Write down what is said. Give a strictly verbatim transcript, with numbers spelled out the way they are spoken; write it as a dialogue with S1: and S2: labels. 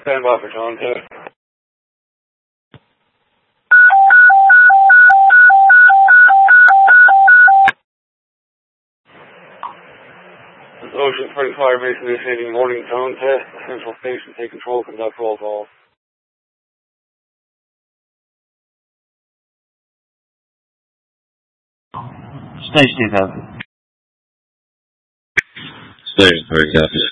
S1: Stand by for tone two. Ocean Spring Fire Base initiating morning tone test. Central Station, take control, conduct roll call.
S2: Station two thousand.
S3: Station three copies.